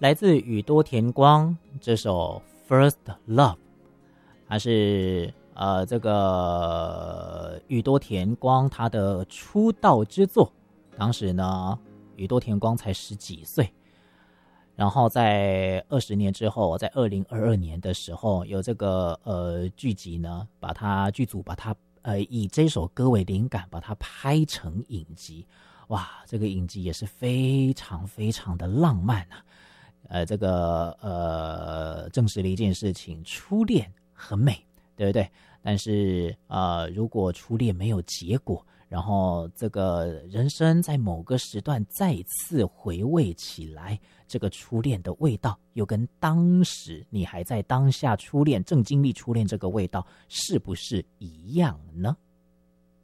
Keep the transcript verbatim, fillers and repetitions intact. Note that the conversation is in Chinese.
来自宇多田光这首 First Love， 它是呃这个宇多田光他的出道之作。当时呢宇多田光才十几岁，然后在二十年之后，在二零二二年的时候，有这个呃剧集呢，把它剧组把它呃以这首歌为灵感，把它拍成影集。哇，这个影集也是非常非常的浪漫啊！呃，这个呃证实了一件事情，初恋很美，对不对？但是呃，如果初恋没有结果，然后这个人生在某个时段再次回味起来，这个初恋的味道又跟当时你还在当下初恋正经历初恋这个味道是不是一样呢？